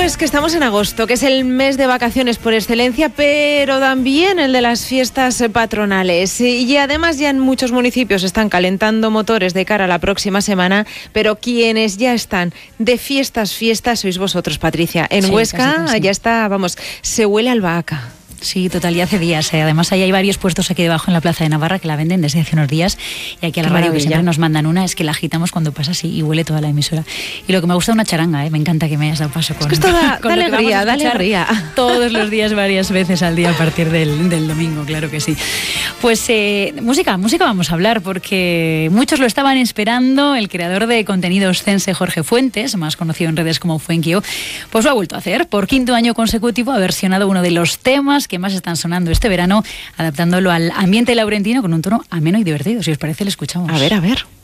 es que estamos en agosto, que es el mes de vacaciones por excelencia, pero también el de las fiestas patronales. Y además ya en muchos municipios están calentando motores de cara a la próxima semana, pero quienes ya están de fiestas sois vosotros, Patricia. En sí, Huesca casi. Ya está, vamos, se huele a albahaca. Sí, total, ya hace días. Además, ahí hay varios puestos aquí debajo en la Plaza de Navarra que la venden desde hace unos días. Y aquí a la radio que siempre nos mandan una, es que la agitamos cuando pasa así y huele toda la emisora. Y lo que me gusta es una charanga, me encanta que me hayas dado paso con... Es que esto da alegría. Todos los días, varias veces al día a partir del domingo, claro que sí. Pues música vamos a hablar, porque muchos lo estaban esperando. El creador de contenidos cense, Jorge Fuentes, más conocido en redes como Fuenquio, pues lo ha vuelto a hacer. Por 5º año consecutivo ha versionado uno de los temas que más están sonando este verano, adaptándolo al ambiente laurentino con un tono ameno y divertido. Si os parece, lo escuchamos. A ver.